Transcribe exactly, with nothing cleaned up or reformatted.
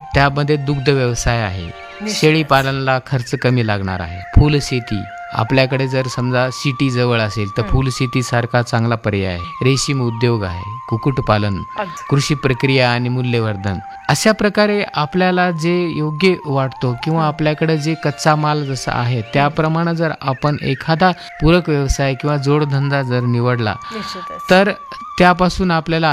त्यामध्ये दुग्ध व्यवसाय आहे, शेळीपालनाला खर्च कमी लागणार आहे, फुलशेती आपल्याकडे जर समजा सिटी जवळ असेल तर फुलशेतीसारखा चांगला पर्याय आहे, रेशीम उद्योग आहे, कुक्कुटपालन, कृषी प्रक्रिया आणि मूल्यवर्धन. अशा प्रकारे आपल्याला जे योग्य वाटतो किंवा आपल्याकडे जे कच्चा माल जसा आहे त्याप्रमाणे जर आपण एखादा पूरक व्यवसाय किंवा जोडधंदा जर निवडला तर त्यापासून आपल्याला